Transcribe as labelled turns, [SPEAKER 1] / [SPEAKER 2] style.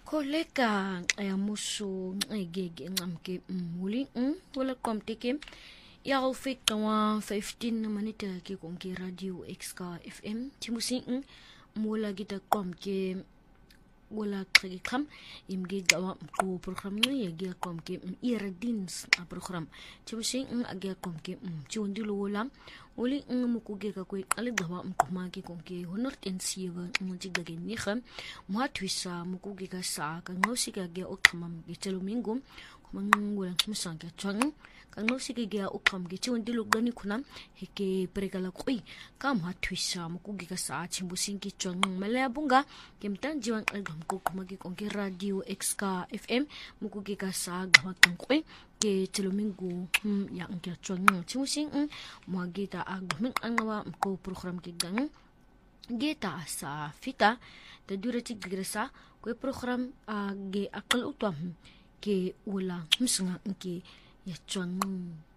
[SPEAKER 1] Koleka muso ngeke ngamke muli wala komteke ya go feta wa 15 minute ke konke radio XK FM timusing mola kita komke wala xigxam imge gawa ko program ni ya komke iradins a program timusing age komke chundi lola uli mukuge ka ko ale gawa mkuma ke konke honor tensiva ntiga ke ni kham mwatwisa mukuge ka sa ka ngosika ge okhamam ge telumingo kumangula msanga twang kangosika ge okham ge chundi logani khuna heke prekala koi kam hatwisa mukuge ka sa chimbusingi twang malaya bunga kemtan jiwan album ko kumage konke radio XK FM mukuge ka sa gawatang koi ke telumingo ya ngya twang chimusing mwagita agmin angawa ko program ke gang geta sa fita da durati gresa ko program ge akal utwam ke ula msunga ke ya twang